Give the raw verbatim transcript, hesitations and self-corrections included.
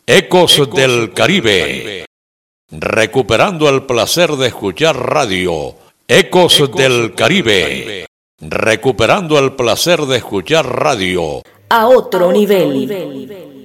Ecos del Caribe. Recuperando el placer de escuchar radio. Ecos del Caribe. Recuperando el placer de escuchar radio. A otro nivel.